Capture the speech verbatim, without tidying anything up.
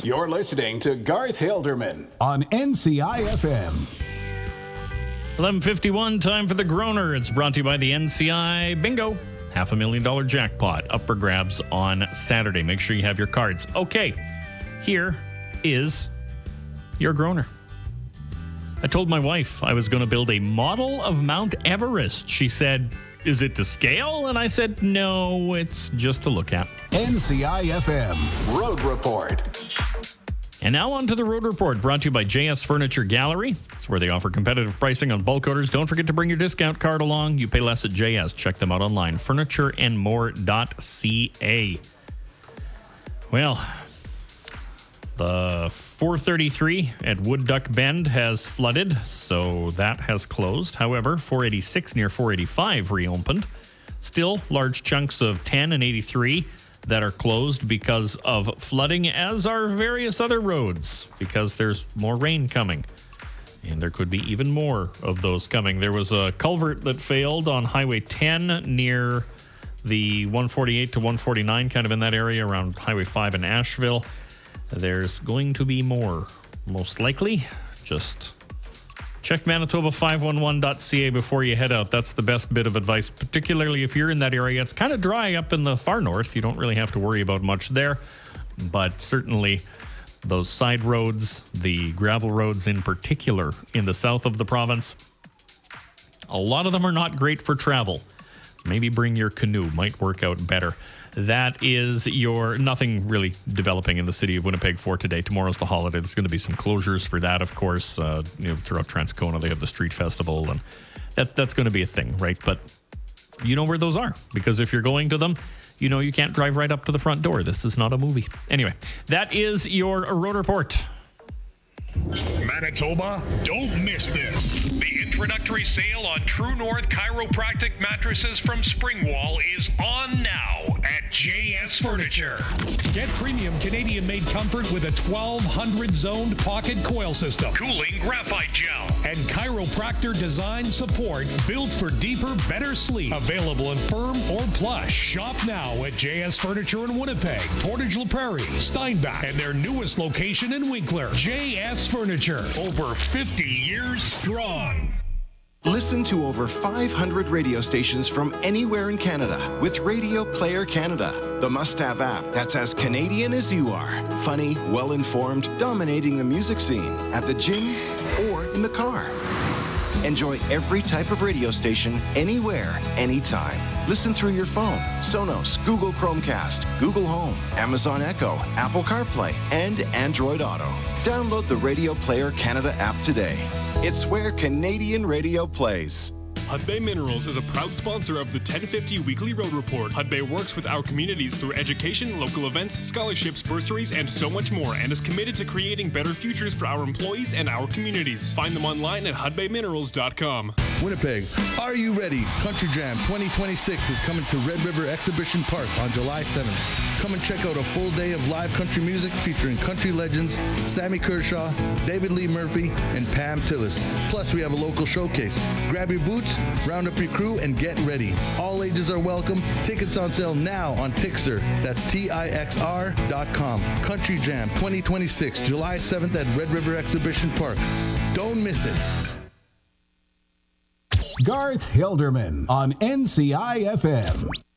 You're listening to Garth Hilderman on N C I F M. eleven fifty-one, time for the Groner. It's brought to you by the N C I Bingo. Half a million dollar jackpot up for grabs on Saturday. Make sure you have your cards. Okay, here is your Groner. I told my wife I was going to build a model of Mount Everest. She said, is it to scale? And I said, no, it's just to look at. N C I F M Road Report. And now on to the Road Report, brought to you by J S Furniture Gallery. It's where they offer competitive pricing on bulk orders. Don't forget to bring your discount card along. You pay less at J S. Check them out online, furniture and more dot c a. Well, the four thirty-three at Wood Duck Bend has flooded, so that has closed. However, four eighty-six near four eighty-five reopened. Still, large chunks of ten and eighty-three that are closed because of flooding, as are various other roads, because there's more rain coming. And there could be even more of those coming. There was a culvert that failed on Highway ten near the one forty-eight to one forty-nine, kind of in that area around Highway five in Asheville. There's going to be more, most likely. Just check Manitoba five one one dot c a before you head out. That's the best bit of advice, particularly if you're in that area. It's kind of dry up in the far north. You don't really have to worry about much there. But certainly those side roads, the gravel roads in particular in the south of the province, a lot of them are not great for travel. Maybe bring your canoe, might work out better. That is your nothing really developing in the city of Winnipeg for today. Tomorrow's the holiday. There's going to be some closures for that, of course. Uh, you know, throughout Transcona, they have the street festival, and that that's going to be a thing, right? But you know where those are, because if you're going to them, you know you can't drive right up to the front door. This is not a movie. Anyway, that is your Road Report. Manitoba, don't miss this. The introductory sale on True North Chiropractic mattresses from Springwall is on now at J S Furniture. Get premium Canadian-made comfort with a twelve hundred zoned pocket coil system, cooling graphite gel, and chiropractor design support built for deeper, better sleep. Available in firm or plush. Shop now at J S Furniture in Winnipeg, Portage La Prairie, Steinbach, and their newest location in Winkler. J S Furniture, over fifty years strong. Listen to over five hundred radio stations from anywhere in Canada with Radio Player Canada, the must-have app that's as Canadian as you are. Funny, well-informed, dominating the music scene at the gym or in the car. Enjoy every type of radio station, anywhere, anytime. Listen through your phone, Sonos, Google Chromecast, Google Home, Amazon Echo, Apple CarPlay, and Android Auto. Download the Radio Player Canada app today. It's where Canadian radio plays. Hudbay Minerals is a proud sponsor of the ten fifty Weekly Road Report. Hudbay works with our communities through education, local events, scholarships, bursaries, and so much more, and is committed to creating better futures for our employees and our communities. Find them online at hudbay minerals dot com. Winnipeg, are you ready? Country Jam twenty twenty-six is coming to Red River Exhibition Park on July seventh. Come and check out a full day of live country music featuring country legends Sammy Kershaw, David Lee Murphy, and Pam Tillis. Plus, we have a local showcase. Grab your boots, round up your crew, and get ready. All ages are welcome. Tickets on sale now on Tixr. That's T I X R dot com. Country Jam twenty twenty-six, July seventh at Red River Exhibition Park. Don't miss it. Garth Hilderman on N C I F M.